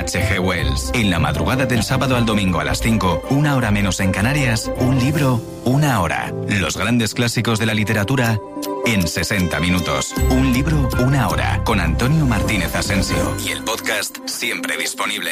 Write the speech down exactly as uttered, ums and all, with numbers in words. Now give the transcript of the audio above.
H G Wells. En la madrugada del sábado al domingo a las cinco, una hora menos en Canarias, un libro, una hora. Los grandes clásicos de la literatura en sesenta minutos. Un libro, una hora. Con Antonio Martínez Asensio. Y el podcast siempre disponible.